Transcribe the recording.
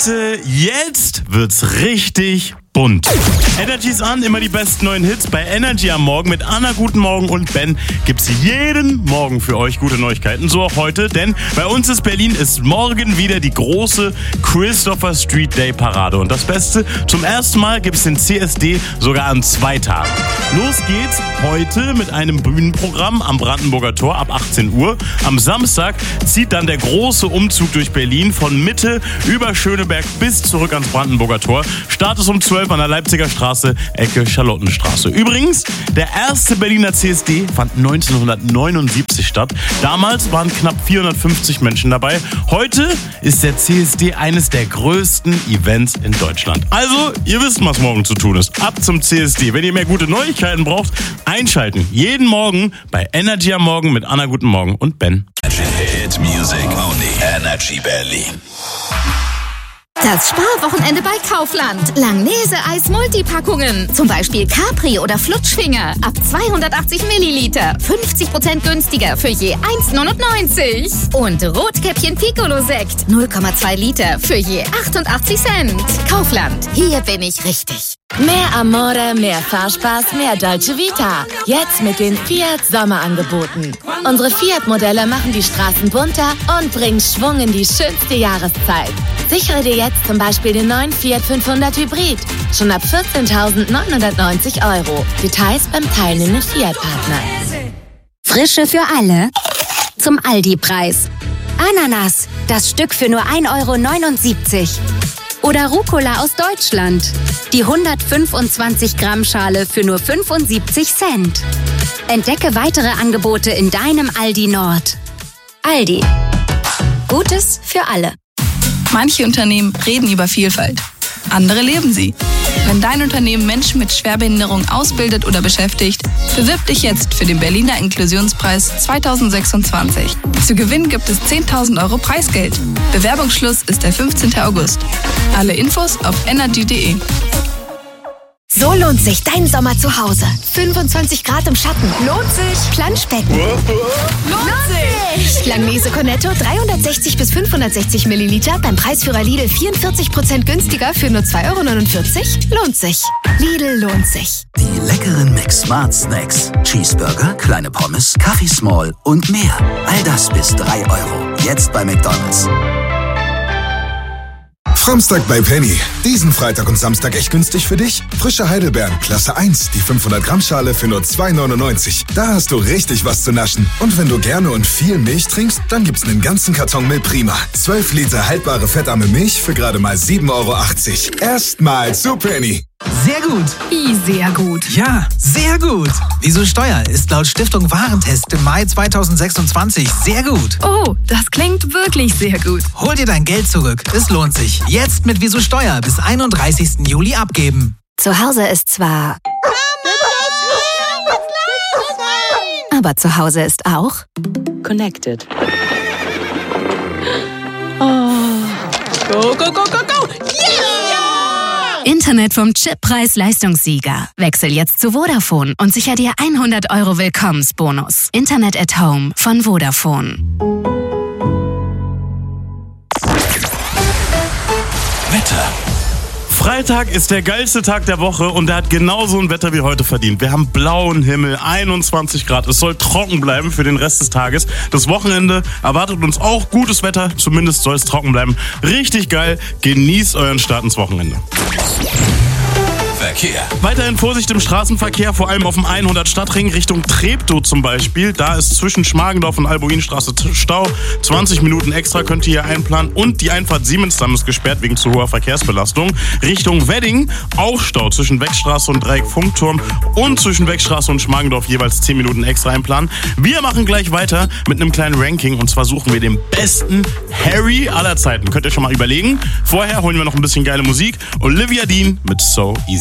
Leute, jetzt wird's richtig bunt. Energy ist an, immer die besten neuen Hits bei Energy am Morgen mit Anna, guten Morgen und Ben gibt's jeden Morgen für euch gute Neuigkeiten, so auch heute, denn bei uns ist Berlin ist morgen wieder die große Christopher Street Day Parade und das Beste, zum ersten Mal gibt's den CSD sogar an 2 Tagen. Los geht's heute mit einem Bühnenprogramm am Brandenburger Tor ab 18 Uhr. Am Samstag zieht dann der große Umzug durch Berlin von Mitte über Schöneberg bis zurück ans Brandenburger Tor. Start ist um 12 an der Leipziger Straße, Ecke Charlottenstraße. Übrigens, der erste Berliner CSD fand 1979 statt. Damals waren knapp 450 Menschen dabei. Heute ist der CSD eines der größten Events in Deutschland. Also, ihr wisst, was morgen zu tun ist. Ab zum CSD. Wenn ihr mehr gute Neuigkeiten braucht, einschalten. Jeden Morgen bei Energy am Morgen mit Anna, guten Morgen und Ben. Hit Music only. Energy Berlin. Das Sparwochenende bei Kaufland. Langnese-Eis-Multipackungen. Zum Beispiel Capri oder Flutschfinger. Ab 280 Milliliter. 50% günstiger für je 1,99. Und Rotkäppchen Piccolo-Sekt. 0,2 Liter für je 88 Cent. Kaufland. Hier bin ich richtig. Mehr Amore, mehr Fahrspaß, mehr Dolce Vita. Jetzt mit den Fiat Sommerangeboten. Unsere Fiat-Modelle machen die Straßen bunter und bringen Schwung in die schönste Jahreszeit. Sichere dir jetzt zum Beispiel den neuen Fiat 500 Hybrid. Schon ab 14.990 €. Details beim teilnehmenden Fiat-Partner. Frische für alle zum Aldi-Preis. Ananas, das Stück für nur 1,79 €. Oder Rucola aus Deutschland. Die 125 Gramm Schale für nur 75 Cent. Entdecke weitere Angebote in deinem Aldi Nord. Aldi. Gutes für alle. Manche Unternehmen reden über Vielfalt. Andere leben sie. Wenn dein Unternehmen Menschen mit Schwerbehinderung ausbildet oder beschäftigt, bewirb dich jetzt für den Berliner Inklusionspreis 2026. Zu gewinnen gibt es 10.000 € Preisgeld. Bewerbungsschluss ist der 15. August. Alle Infos auf energy.de. So lohnt sich dein Sommer zu Hause. 25 Grad im Schatten. Lohnt sich. Planschbecken. Lohnt sich. Langnese Cornetto 360 bis 560 Milliliter beim Preisführer Lidl 44% günstiger für nur 2,49 €. Lohnt sich. Lidl lohnt sich. Die leckeren Mix Smart Snacks. Cheeseburger, kleine Pommes, Kaffee Small und mehr. All das bis 3 €. Jetzt bei McDonald's. Samstag bei Penny. Diesen Freitag und Samstag echt günstig für dich? Frische Heidelbeeren, Klasse 1, die 500 Gramm Schale für nur 2,99 €. Da hast du richtig was zu naschen. Und wenn du gerne und viel Milch trinkst, dann gibt's einen ganzen Karton Milch Prima. 12 Liter haltbare fettarme Milch für gerade mal 7,80 €. Erstmal zu Penny. Sehr gut. Wie sehr gut. Ja, sehr gut. Wieso Steuer ist laut Stiftung Warentest im Mai 2026 sehr gut. Oh, das klingt wirklich sehr gut. Hol dir dein Geld zurück. Es lohnt sich. Jetzt mit Wieso Steuer bis 31. Juli abgeben. Zu Hause ist zwar... Aber zu Hause ist auch... Connected. Go, go, go, go, go! Internet vom Chip-Preis-Leistungssieger. Wechsel jetzt zu Vodafone und sicher dir 100 € Willkommensbonus. Internet at Home von Vodafone. Wetter. Freitag ist der geilste Tag der Woche und der hat genauso ein Wetter wie heute verdient. Wir haben blauen Himmel, 21 Grad. Es soll trocken bleiben für den Rest des Tages. Das Wochenende erwartet uns auch gutes Wetter. Zumindest soll es trocken bleiben. Richtig geil. Genießt euren Start ins Wochenende. Verkehr. Weiterhin Vorsicht im Straßenverkehr, vor allem auf dem 100 Stadtring Richtung Treptow zum Beispiel. Da ist zwischen Schmargendorf und Albuinstraße Stau. 20 Minuten extra könnt ihr hier einplanen. Und die Einfahrt Siemensdamm ist gesperrt wegen zu hoher Verkehrsbelastung. Richtung Wedding auch Stau zwischen Wegstraße und Dreieck Funkturm und zwischen Wegstraße und Schmargendorf jeweils 10 Minuten extra einplanen. Wir machen gleich weiter mit einem kleinen Ranking und zwar suchen wir den besten Harry aller Zeiten. Könnt ihr schon mal überlegen. Vorher holen wir noch ein bisschen geile Musik. Olivia Dean mit So Easy.